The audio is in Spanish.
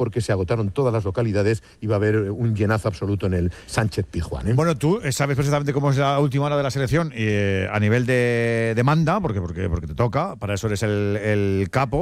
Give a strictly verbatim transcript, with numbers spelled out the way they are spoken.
porque se agotaron todas las localidades y va a haber un llenazo absoluto en el Sánchez Pizjuán, ¿eh? Bueno, tú sabes perfectamente cómo es la última hora de la selección eh, a nivel de demanda, porque, porque, porque te toca, para eso eres el, el capo.